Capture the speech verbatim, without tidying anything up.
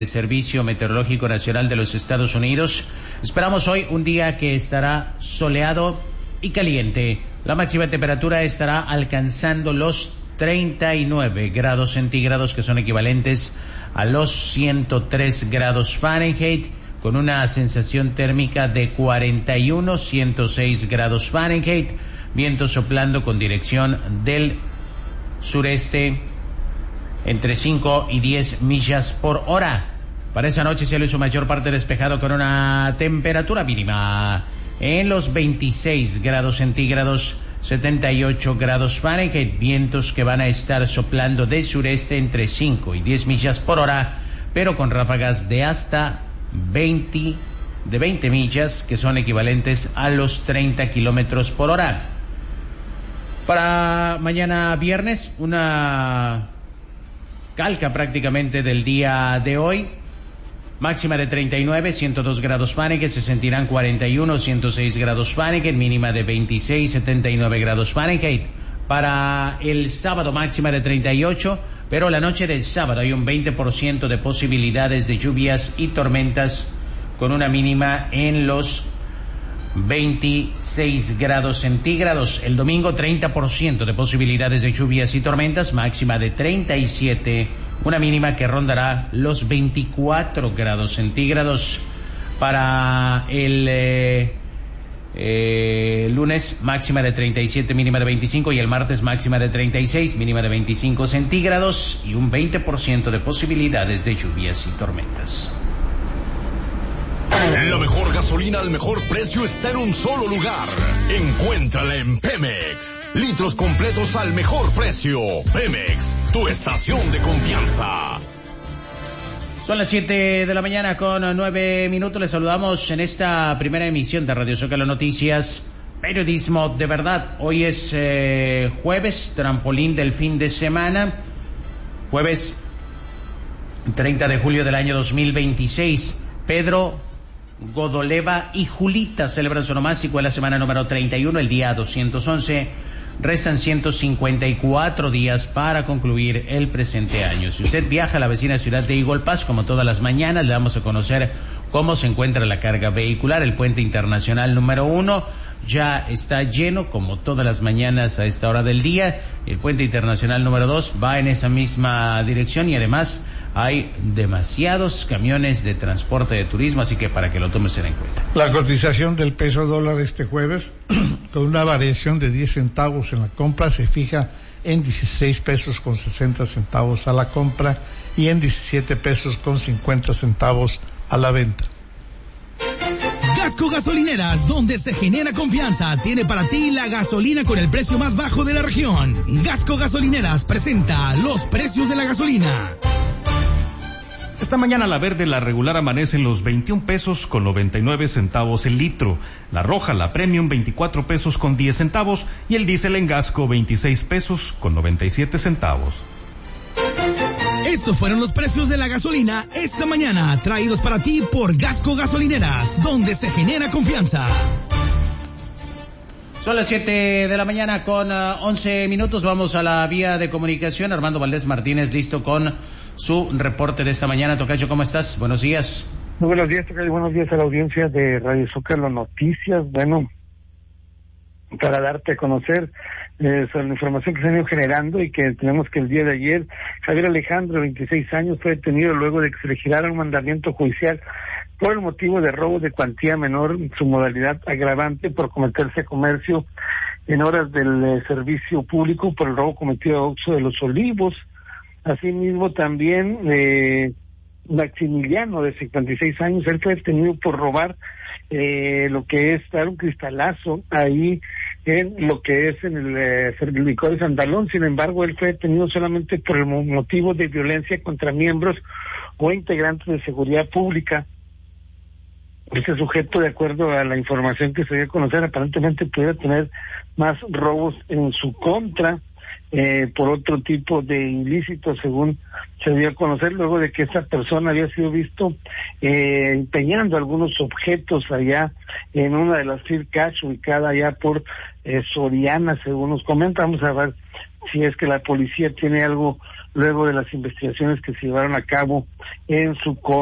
Servicio Meteorológico Nacional de los Estados Unidos. Esperamos hoy un día que estará soleado y caliente. La máxima temperatura estará alcanzando los treinta y nueve grados centígrados, que son equivalentes a los ciento tres grados Fahrenheit, con una sensación térmica de cuarenta y uno, ciento seis grados Fahrenheit, viento soplando con dirección del sureste entre cinco y diez millas por hora. Para esa noche cielo en su mayor parte despejado con una temperatura mínima en los veintiséis grados centígrados, setenta y ocho grados Fahrenheit, vientos que van a estar soplando de sureste entre cinco y diez millas por hora, pero con ráfagas de hasta veinte, de veinte millas, que son equivalentes a los treinta kilómetros por hora. Para mañana viernes, una calca prácticamente del día de hoy. Máxima de treinta y nueve, ciento dos grados Fahrenheit, se sentirán cuarenta y uno, ciento seis grados Fahrenheit, mínima de veintiséis, setenta y nueve grados Fahrenheit. Para el sábado, máxima de treinta y ocho, pero la noche del sábado hay un veinte por ciento de posibilidades de lluvias y tormentas, con una mínima en los veintiséis grados centígrados. El domingo, treinta por ciento de posibilidades de lluvias y tormentas, máxima de treinta y siete, una mínima que rondará los veinticuatro grados centígrados. Para el eh, eh, lunes, máxima de treinta y siete, mínima de veinticinco, y el martes máxima de treinta y seis, mínima de veinticinco centígrados, y un veinte por ciento de posibilidades de lluvias y tormentas. La mejor gasolina al mejor precio está en un solo lugar. Encuéntrala en Pemex. Litros completos al mejor precio. Pemex, tu estación de confianza. Son las siete de la mañana con nueve minutos. Les saludamos en esta primera emisión de Radio Zócalo Noticias, periodismo de verdad. Hoy es eh, jueves, trampolín del fin de semana. Jueves treinta de julio del año dos mil veintiséis. Pedro, Godoleva y Julita celebran su onomástico en la semana número treinta y uno, el día doscientos once. Restan ciento cincuenta y cuatro días para concluir el presente año. Si usted viaja a la vecina ciudad de Eagle Pass, como todas las mañanas, le vamos a conocer cómo se encuentra la carga vehicular. El puente internacional número uno ya está lleno, como todas las mañanas a esta hora del día. El puente internacional número dos va en esa misma dirección, y además hay demasiados camiones de transporte de turismo, así que para que lo tomes en cuenta. La cotización del peso dólar este jueves, con una variación de diez centavos en la compra, se fija en dieciséis pesos con sesenta centavos a la compra y en diecisiete pesos con cincuenta centavos a la venta. Gasco Gasolineras, donde se genera confianza, tiene para ti la gasolina con el precio más bajo de la región. Gasco Gasolineras presenta los precios de la gasolina. Esta mañana la verde, la regular, amanece en los veintiún pesos con noventa y nueve centavos el litro. La roja, la premium, veinticuatro pesos con diez centavos. Y el diésel en Gasco, veintiséis pesos con noventa y siete centavos. Estos fueron los precios de la gasolina esta mañana, traídos para ti por Gasco Gasolineras, donde se genera confianza. Son las siete de la mañana con uh, once minutos. Vamos a la vía de comunicación. Armando Valdés Martínez, listo con su reporte de esta mañana. Tocayo, ¿cómo estás? Buenos días. Muy buenos días, Tocayo. Buenos días a la audiencia de Radio Zócalo Noticias. Bueno, para darte a conocer eh, sobre la información que se ha ido generando, y que tenemos que el día de ayer, Javier Alejandro, de veintiséis años, fue detenido luego de que se le girara un mandamiento judicial por el motivo de robo de cuantía menor, su modalidad agravante por cometerse comercio en horas del eh, servicio público, por el robo cometido a Oxxo de los Olivos. Asimismo, también eh, Maximiliano, de cincuenta y seis años, él fue detenido por robar eh, lo que es dar un cristalazo ahí en lo que es en el eh, licor de Sandalón. Sin embargo, él fue detenido solamente por el motivo de violencia contra miembros o integrantes de seguridad pública. Este sujeto, de acuerdo a la información que se dio a conocer, aparentemente pudiera tener más robos en su contra. eh, por otro tipo de ilícitos, según se dio a conocer, luego de que esta persona había sido visto eh, empeñando algunos objetos allá en una de las Field Cash ubicada allá por eh, Soriana, según nos comenta. Vamos a ver si es que la policía tiene algo luego de las investigaciones que se llevaron a cabo en su contra.